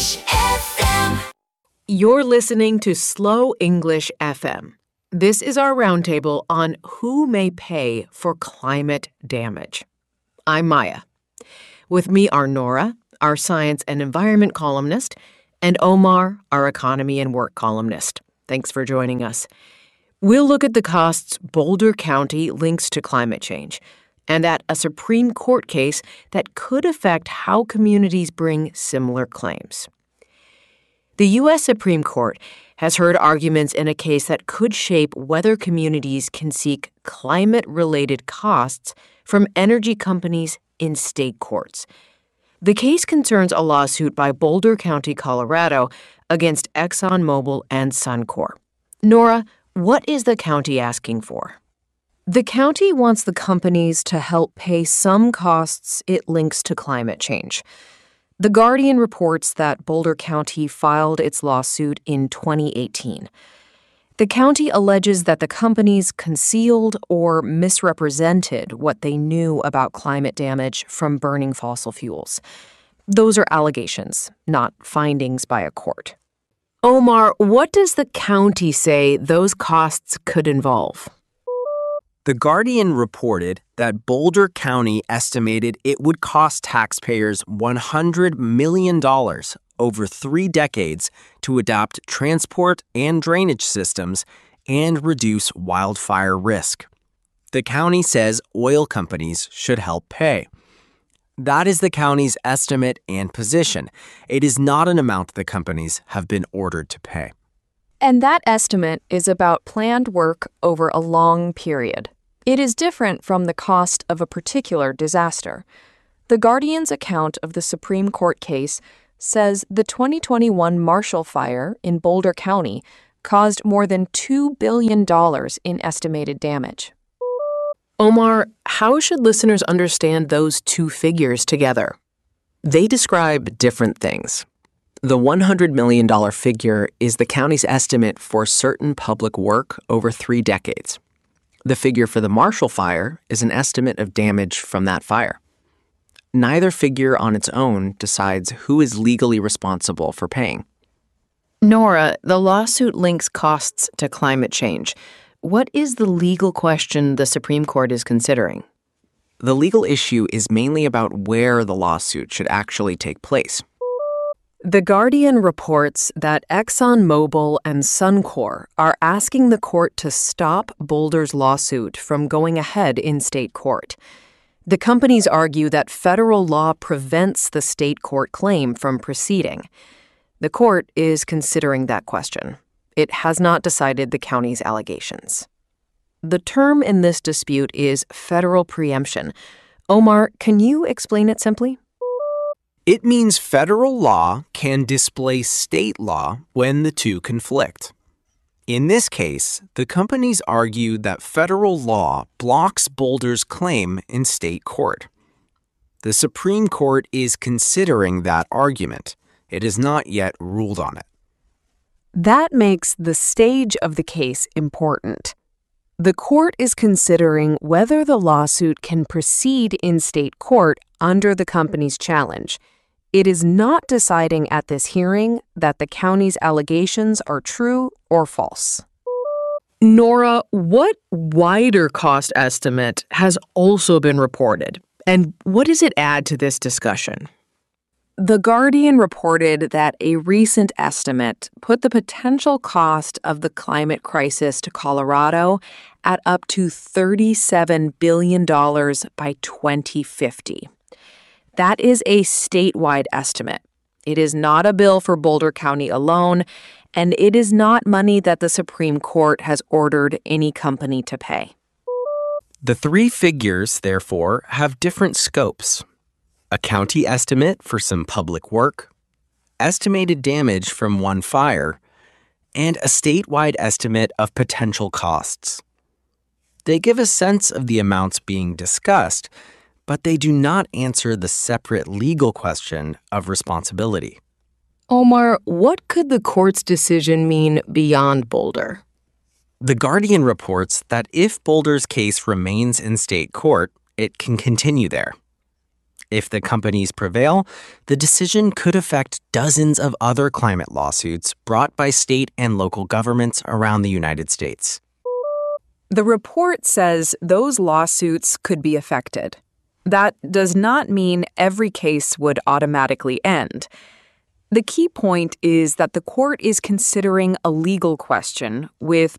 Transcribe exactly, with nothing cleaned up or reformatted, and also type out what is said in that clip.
English F M. You're listening to Slow English F M. This is our roundtable on who may pay for climate damage. I'm Maya. With me are Nora, our science and environment columnist, and Omar, our economy and work columnist. Thanks for joining us. We'll look at the costs Boulder County links to climate change and at a Supreme Court case that could affect how communities bring similar claims. The U S Supreme Court has heard arguments in a case that could shape whether communities can seek climate-related costs from energy companies in state courts. The case concerns a lawsuit by Boulder County, Colorado, against ExxonMobil and Suncor. Nora, what is the county asking for? The county wants the companies to help pay some costs it links to climate change. The Guardian reports that Boulder County filed its lawsuit in twenty eighteen. The county alleges that the companies concealed or misrepresented what they knew about climate damage from burning fossil fuels. Those are allegations, not findings by a court. Omar, what does the county say those costs could involve? The Guardian reported that Boulder County estimated it would cost taxpayers one hundred million dollars over three decades to adopt transport and drainage systems and reduce wildfire risk. The county says oil companies should help pay. That is the county's estimate and position. It is not an amount the companies have been ordered to pay. And that estimate is about planned work over a long period. It is different from the cost of a particular disaster. The Guardian's account of the Supreme Court case says the twenty twenty-one Marshall Fire in Boulder County caused more than two billion dollars in estimated damage. Omar, how should listeners understand those two figures together? They describe different things. The one hundred million dollars figure is the county's estimate for certain public work over three decades. The figure for the Marshall Fire is an estimate of damage from that fire. Neither figure on its own decides who is legally responsible for paying. Nora, the lawsuit links costs to climate change. What is the legal question the Supreme Court is considering? The legal issue is mainly about where the lawsuit should actually take place. The Guardian reports that ExxonMobil and Suncor are asking the court to stop Boulder's lawsuit from going ahead in state court. The companies argue that federal law prevents the state court claim from proceeding. The court is considering that question. It has not decided the county's allegations. The term in this dispute is federal preemption. Omar, can you explain it simply? It means federal law can displace state law when the two conflict. In this case, the companies argue that federal law blocks Boulder's claim in state court. The Supreme Court is considering that argument. It has not yet ruled on it. That makes the stage of the case important. The court is considering whether the lawsuit can proceed in state court under the company's challenge. It is not deciding at this hearing that the county's allegations are true or false. Nora, what wider cost estimate has also been reported? And what does it add to this discussion? The Guardian reported that a recent estimate put the potential cost of the climate crisis to Colorado at up to thirty-seven billion dollars by twenty fifty. That is a statewide estimate. It is not a bill for Boulder County alone, and it is not money that the Supreme Court has ordered any company to pay. The three figures, therefore, have different scopes. A county estimate for some public work, estimated damage from one fire, and a statewide estimate of potential costs. They give a sense of the amounts being discussed, but they do not answer the separate legal question of responsibility. Omar, what could the court's decision mean beyond Boulder? The Guardian reports that if Boulder's case remains in state court, it can continue there. If the companies prevail, the decision could affect dozens of other climate lawsuits brought by state and local governments around the United States. The report says those lawsuits could be affected. That does not mean every case would automatically end. The key point is that the court is considering a legal question with